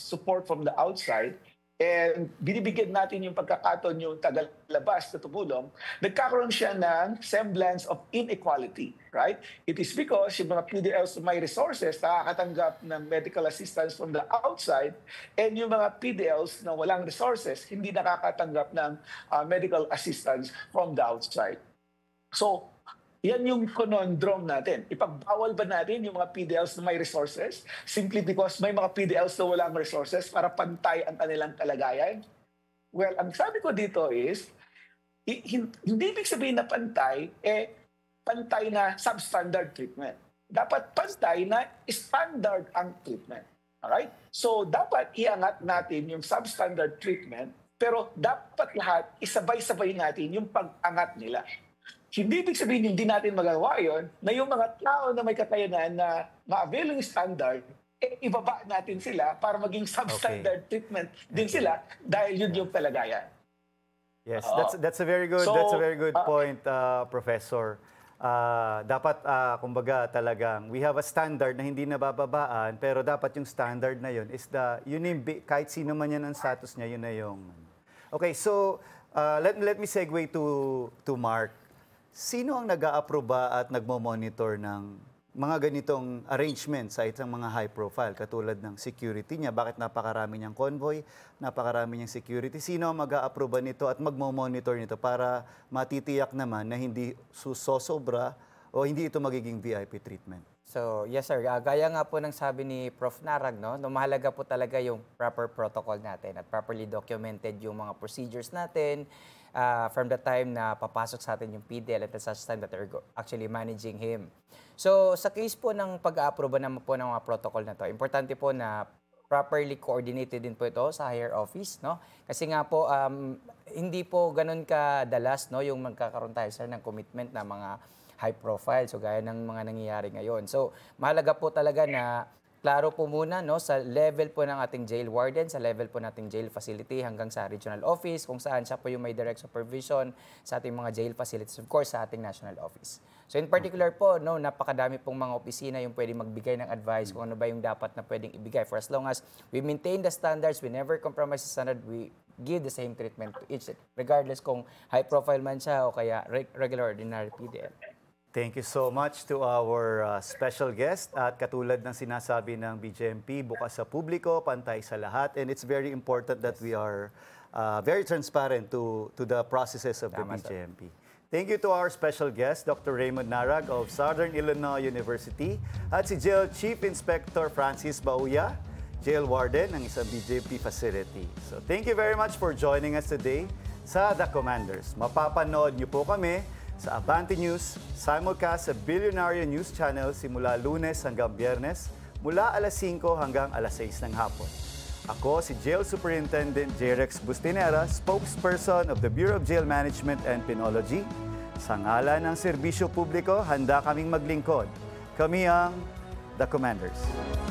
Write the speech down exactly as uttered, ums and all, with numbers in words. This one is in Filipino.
support from the outside, and binibigyan natin yung pagkakataon yung tagalabas na tumulong, nagkakaroon siya ng semblance of inequality, right? It is because yung mga P D Ls na may resources nakakatanggap ng medical assistance from the outside, and yung mga P D Ls na walang resources hindi nakakatanggap ng uh, medical assistance from the outside. So, yan yung conundrum natin. Ipagbawal ba natin yung mga P D Ls na may resources simply because may mga P D Ls na walang resources para pantay ang kanilang kalagayan? Well, ang sabi ko dito is, hindi ibig sabihin na pantay, eh, pantay na substandard treatment. Dapat pantay na standard ang treatment. Alright? So, dapat iangat natin yung substandard treatment, pero dapat lahat isabay-sabay natin yung pag-angat nila. Hindi ibig sabihin hindi natin magagawa yun, na yung mga tao na may kakayanan na ma-avail yung standard, eh, ibaba natin sila para maging substandard okay. treatment din sila dahil yun yung kalagayan. Yes, uh, that's that's a very good so, that's a very good uh, point, uh, Professor. Uh, dapat uh, kumbaga talagang we have a standard na hindi nabababaan, pero dapat yung standard na yun is the yun yung, kahit sino man yan ang status niya, yun na yung. Okay, so uh, let let me segue to to Mark. Sino ang nag-aaproba at nagmo-monitor ng mga ganitong arrangements sa isang mga high profile katulad ng security niya? Bakit napakarami niyang convoy, napakarami niyang security? Sino ang mag-aaproba nito at magmo-monitor nito para matitiyak naman na hindi susosobra o hindi ito magiging V I P treatment? So, yes sir, uh, gaya nga po ng sabi ni Prof Narag, no, no, mahalaga po talaga yung proper protocol natin at properly documented yung mga procedures natin uh, from the time na papasok sa atin yung P D L at the such time that we're actually managing him. So, sa case po ng pag-aaproba naman po ng mga protocol na to, importante po na properly coordinated din po ito sa higher office, no? Kasi nga po, um, hindi po ganun kadalas, no, yung magkakaroon tayo sir ng commitment na mga high profile, so gaya ng mga nangyayari ngayon. So, mahalaga po talaga na klaro po muna no, sa level po ng ating jail warden, sa level po nating jail facility hanggang sa regional office, kung saan siya po yung may direct supervision sa ating mga jail facilities, of course, sa ating national office. So, in particular po, no, napakadami pong mga opisina yung pwedeng magbigay ng advice kung ano ba yung dapat na pwedeng ibigay. For as long as we maintain the standards, we never compromise the standard, we give the same treatment to each, regardless kung high profile man siya o kaya regular ordinary P D L. Thank you so much to our uh, special guest. At katulad ng sinasabi ng B J M P, bukas sa publiko, pantay sa lahat. And it's very important that we are uh, very transparent to, to the processes of Tama, the B J M P. Sir. Thank you to our special guest, Doctor Raymond Narag of Southern Illinois University, at si Jail Chief Inspector Francis Bauya, Jail Warden ng isang B J M P facility. So thank you very much for joining us today sa The Commanders. Mapapanood niyo po kami sa Abante News, simulcast sa Billionaire News Channel simula Lunes hanggang Biyernes, mula alas singko hanggang alas sais ng hapon. Ako si Jail Superintendent J. Rex Bustinera, spokesperson of the Bureau of Jail Management and Penology. Sa ngalan ng serbisyo publiko, handa kaming maglingkod. Kami ang The Commanders.